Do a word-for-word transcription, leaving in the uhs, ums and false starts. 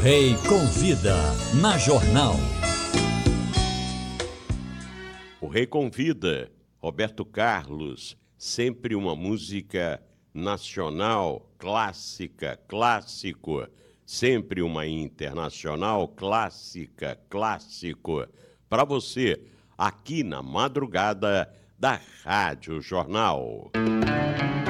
Rei Convida, na Jornal. O Rei Convida, Roberto Carlos, sempre uma música nacional, clássica, clássico, sempre uma internacional, clássica, clássico, para você, aqui na madrugada da Rádio Jornal.